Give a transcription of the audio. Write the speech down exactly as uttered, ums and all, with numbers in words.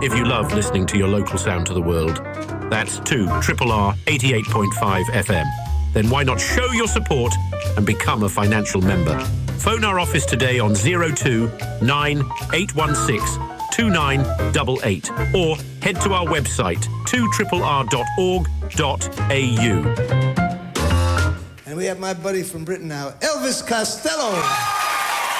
if you love listening to your local sound to the world. That's two R R R eighty-eight point five F M. Then why not show your support and become a financial member? Phone our office today on zero two nine eight one six two nine eight eight or head to our website two R R R dot org dot A U. And we have my buddy from Britain now, Elvis Costello.